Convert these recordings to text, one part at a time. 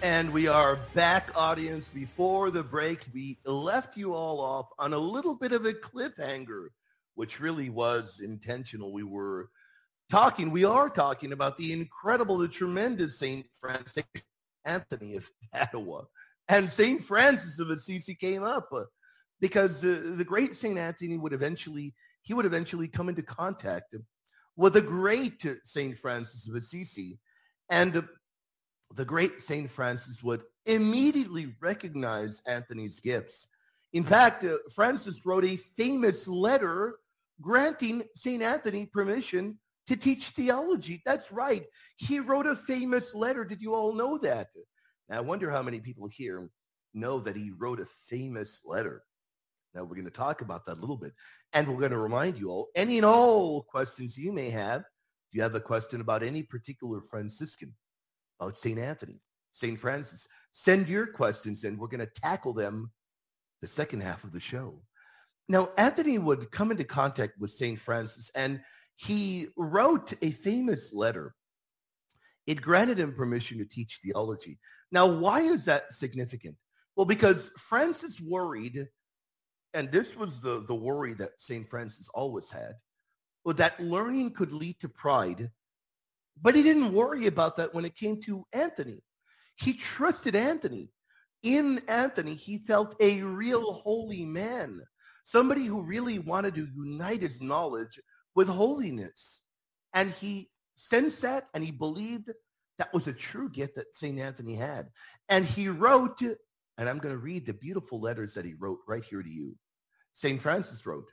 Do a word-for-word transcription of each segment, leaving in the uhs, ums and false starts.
And we are back, audience. Before the break, we left you all off on a little bit of a cliffhanger, which really was intentional. We were talking, we are talking about the incredible, the tremendous Saint Francis Anthony of Padua. And Saint Francis of Assisi came up uh, because uh, the great Saint Anthony would eventually, he would eventually come into contact with the great Saint Francis of Assisi. And uh, the great Saint Francis would immediately recognize Anthony's gifts. In fact, uh, Francis wrote a famous letter granting Saint Anthony permission to teach theology. That's right. He wrote a famous letter. Did you all know that? Now, I wonder how many people here know that he wrote a famous letter. Now, we're going to talk about that a little bit. And we're going to remind you all, any and all questions you may have. If you have a question about any particular Franciscan, about Saint Anthony, Saint Francis, send your questions in. We're going to tackle them the second half of the show. Now, Anthony would come into contact with Saint Francis, and he wrote a famous letter. It granted him permission to teach theology. Now, why is that significant? Well, because Francis worried, and this was the, the worry that Saint Francis always had, well, that learning could lead to pride. But he didn't worry about that when it came to Anthony. He trusted Anthony. In Anthony, he felt a real holy man, somebody who really wanted to unite his knowledge with holiness. And he sensed that, and he believed that was a true gift that Saint Anthony had. And he wrote, and I'm going to read the beautiful letters that he wrote right here to you. Saint Francis wrote,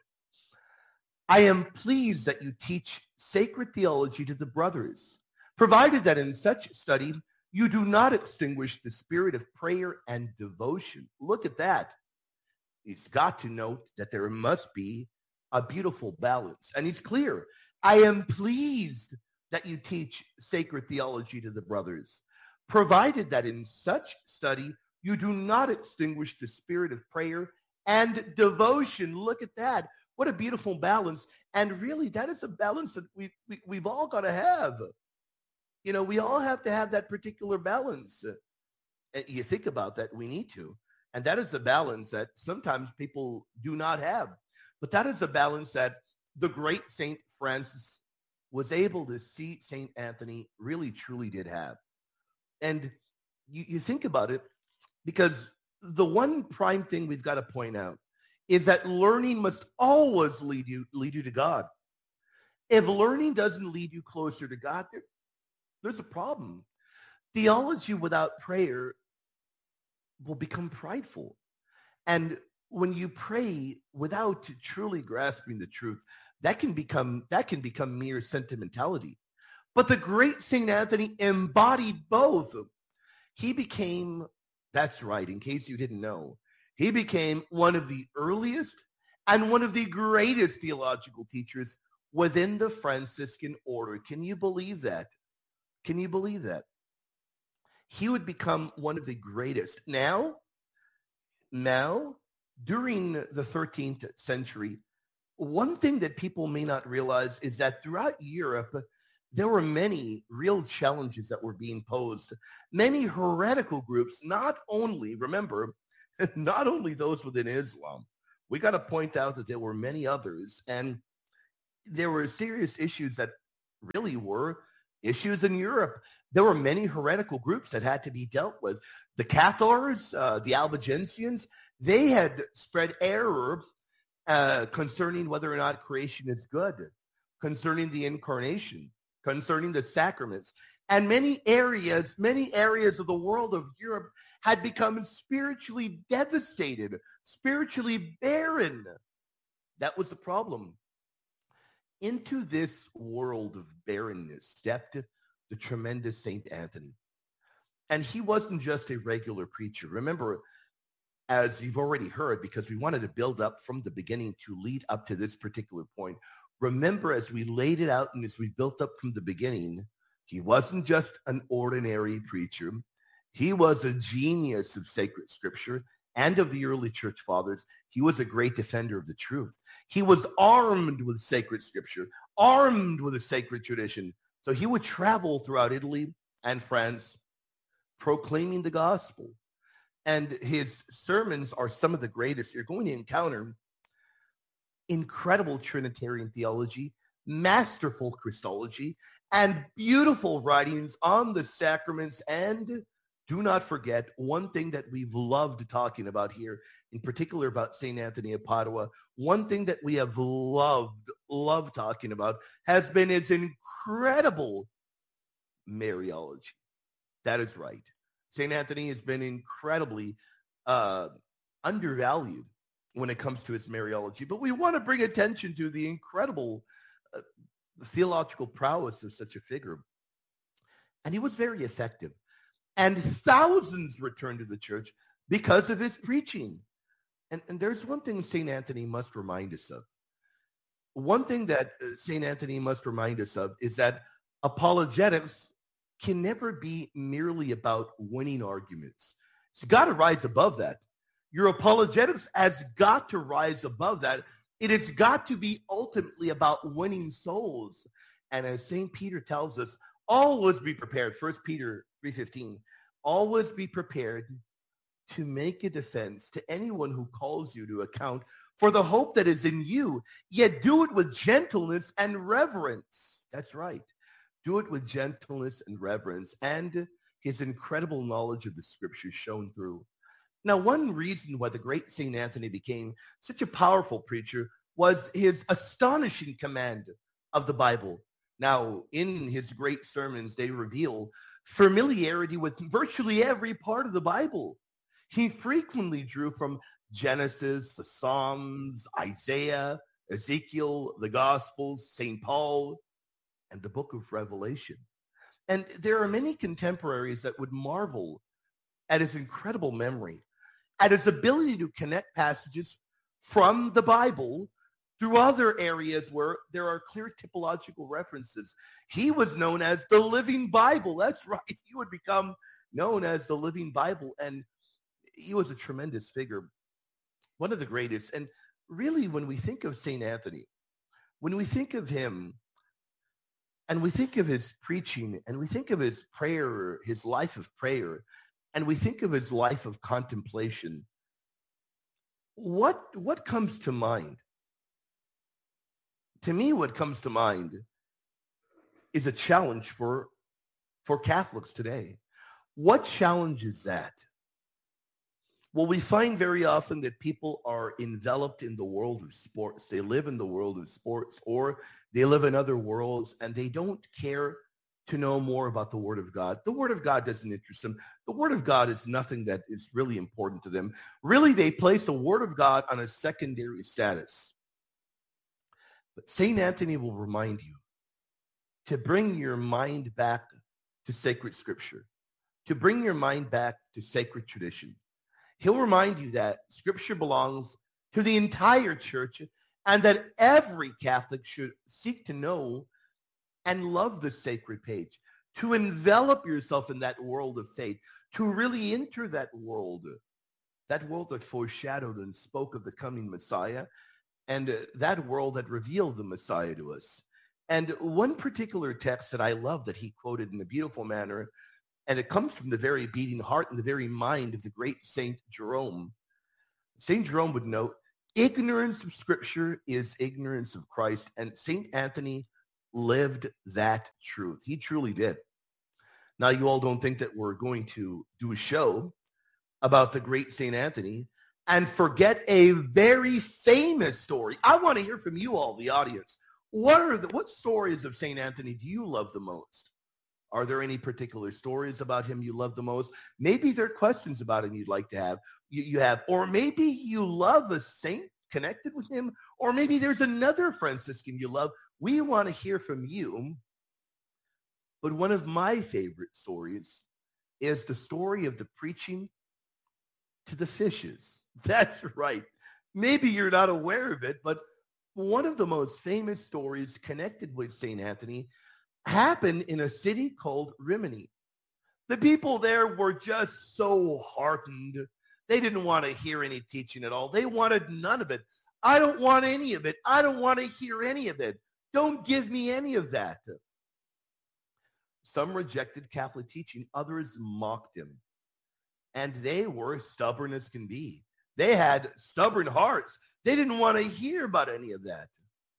I am pleased that you teach sacred theology to the brothers, provided that in such study you do not extinguish the spirit of prayer and devotion. Look at that. He's got to note that there must be a beautiful balance. And he's clear. I am pleased that you teach sacred theology to the brothers, provided that in such study you do not extinguish the spirit of prayer and devotion. Look at that. What a beautiful balance. And really, that is a balance that we, we, we've all got to have. You know, we all have to have that particular balance. And you think about that, we need to. And that is a balance that sometimes people do not have. But that is a balance that the great Saint Francis was able to see Saint Anthony really, truly did have. And you, you think about it, because the one prime thing we've got to point out is that learning must always lead you lead you to God. If learning doesn't lead you closer to God, there, there's a problem. Theology without prayer will become prideful. And when you pray without truly grasping the truth, that can become that can become mere sentimentality. But the great Saint Anthony embodied both. He became, that's right, in case you didn't know, he became one of the earliest and one of the greatest theological teachers within the Franciscan order. Can you believe that? Can you believe that? He would become one of the greatest. Now, now, during the thirteenth century, one thing that people may not realize is that throughout Europe, there were many real challenges that were being posed. Many heretical groups, not only, remember, not only those within Islam. We got to point out that there were many others, and there were serious issues that really were issues in Europe. There were many heretical groups that had to be dealt with. The Cathars, uh, the Albigensians, they had spread error uh, concerning whether or not creation is good, concerning the incarnation, concerning the sacraments. And many areas, many areas of the world of Europe had become spiritually devastated, spiritually barren. That was the problem. Into this world of barrenness stepped the tremendous Saint Anthony. And he wasn't just a regular preacher. Remember, as you've already heard, because we wanted to build up from the beginning to lead up to this particular point, remember, as we laid it out and as we built up from the beginning, he wasn't just an ordinary preacher. He was a genius of sacred scripture and of the early church fathers. He was a great defender of the truth. He was armed with sacred scripture, armed with a sacred tradition. So he would travel throughout Italy and France, proclaiming the gospel. And his sermons are some of the greatest. You're going to encounter incredible Trinitarian theology, masterful Christology, and beautiful writings on the sacraments. And do not forget one thing that we've loved talking about here, in particular about Saint Anthony of Padua. One thing that we have loved, loved talking about has been his incredible Mariology. That is right. Saint Anthony has been incredibly uh, undervalued when it comes to his Mariology. But we want to bring attention to the incredible uh, theological prowess of such a figure. And he was very effective. And thousands returned to the church because of his preaching. And, and there's one thing Saint Anthony must remind us of. One thing that Saint Anthony must remind us of is that apologetics can never be merely about winning arguments. It's got to rise above that. Your apologetics has got to rise above that. It has got to be ultimately about winning souls. And as Saint Peter tells us, always be prepared. First Peter three fifteen, always be prepared to make a defense to anyone who calls you to account for the hope that is in you, yet do it with gentleness and reverence. That's right. Do it with gentleness and reverence, and his incredible knowledge of the scriptures shown through. Now, one reason why the great Saint Anthony became such a powerful preacher was his astonishing command of the Bible. Now, in his great sermons, they reveal familiarity with virtually every part of the Bible. He frequently drew from Genesis, the Psalms, Isaiah, Ezekiel, the Gospels, Saint Paul, and the book of Revelation. And there are many contemporaries that would marvel at his incredible memory, at his ability to connect passages from the Bible through other areas where there are clear typological references. He was known as the Living Bible. That's right. He would become known as the Living Bible. And he was a tremendous figure, one of the greatest. And really, when we think of Saint Anthony, when we think of him, and we think of his preaching, and we think of his prayer, his life of prayer, and we think of his life of contemplation, what, what comes to mind? To me, what comes to mind is a challenge for, for Catholics today. What challenge is that? Well, we find very often that people are enveloped in the world of sports. They live in the world of sports, or they live in other worlds, and they don't care to know more about the Word of God. The Word of God doesn't interest them. The Word of God is nothing that is really important to them. Really, they place the Word of God on a secondary status. But Saint Anthony will remind you to bring your mind back to sacred Scripture, to bring your mind back to sacred tradition. He'll remind you that Scripture belongs to the entire church, and that every Catholic should seek to know and love the sacred page, to envelop yourself in that world of faith, to really enter that world, that world that foreshadowed and spoke of the coming Messiah, and uh, that world that revealed the Messiah to us. And one particular text that I love that he quoted in a beautiful manner, and it comes from the very beating heart and the very mind of the great Saint Jerome. Saint Jerome would note, ignorance of Scripture is ignorance of Christ. And Saint Anthony lived that truth. He truly did. Now, you all don't think that we're going to do a show about the great Saint Anthony and forget a very famous story. I want to hear from you all, the audience. What are the, what stories of Saint Anthony do you love the most? Are there any particular stories about him you love the most? Maybe there are questions about him you'd like to have. You, you have, or maybe you love a saint connected with him, or maybe there's another Franciscan you love. We want to hear from you. But one of my favorite stories is the story of the preaching to the fishes. That's right. Maybe you're not aware of it, but one of the most famous stories connected with Saint Anthony happened in a city called Rimini. The people there were just so heartened. They didn't want to hear any teaching at all. They wanted none of it. I don't want any of it. I don't want to hear any of it. Don't give me any of that. Some rejected Catholic teaching. Others mocked him. And they were stubborn as can be. They had stubborn hearts. They didn't want to hear about any of that.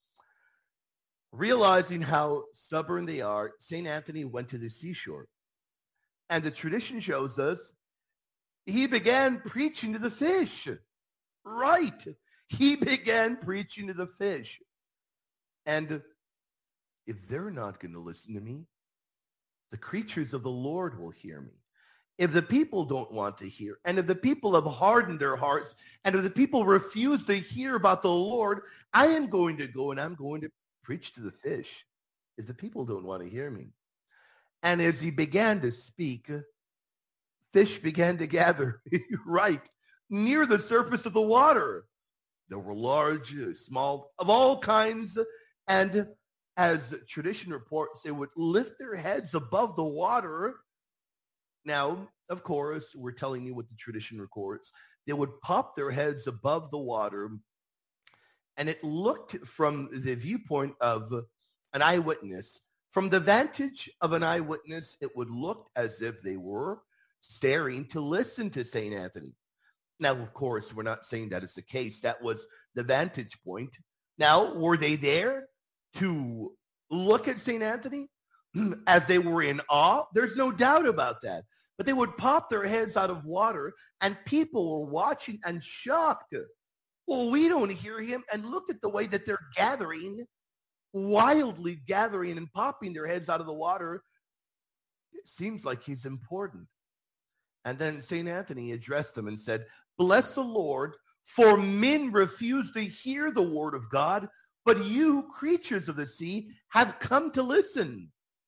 Realizing how stubborn they are, Saint Anthony went to the seashore. And the tradition shows us he began preaching to the fish. Right. He began preaching to the fish. And if they're not going to listen to me, the creatures of the Lord will hear me. If the people don't want to hear, and if the people have hardened their hearts, and if the people refuse to hear about the Lord, I am going to go and I'm going to preach to the fish, if the people don't want to hear me. And as he began to speak, fish began to gather, right, near the surface of the water. There were large, small, of all kinds, and as tradition reports, they would lift their heads above the water. Now, of course, we're telling you what the tradition records. They would pop their heads above the water, and it looked from the viewpoint of an eyewitness. From the vantage of an eyewitness, it would look as if they were staring to listen to Saint Anthony. Now, of course, we're not saying that is the case. That was the vantage point. Now, were they there to look at Saint Anthony as they were in awe? There's no doubt about that. But they would pop their heads out of water, and people were watching and shocked. Well, we don't hear him. And look at the way that they're gathering, wildly gathering and popping their heads out of the water. It seems like he's important. And then Saint Anthony addressed them and said, "Bless the Lord, for men refuse to hear the word of God, but you, creatures of the sea, have come to listen."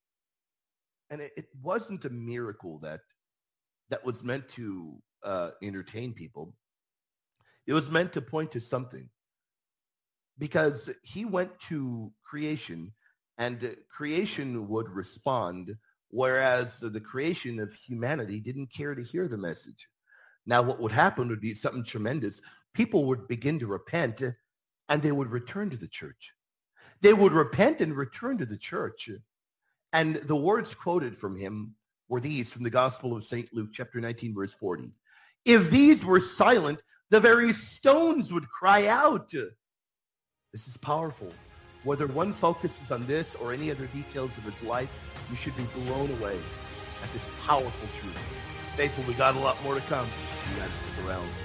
And it, it wasn't a miracle that that was meant to uh, entertain people. It was meant to point to something. Because he went to creation, and creation would respond, whereas the creation of humanity didn't care to hear the message. Now, what would happen would be something tremendous. People would begin to repent, and they would return to the church. They would repent and return to the church. And the words quoted from him were these from the Gospel of Saint Luke, chapter nineteen, verse forty. "If these were silent, the very stones would cry out." This is powerful. Whether one focuses on this or any other details of his life, you should be blown away at this powerful truth. Faithful, we got a lot more to come. You got to stick around.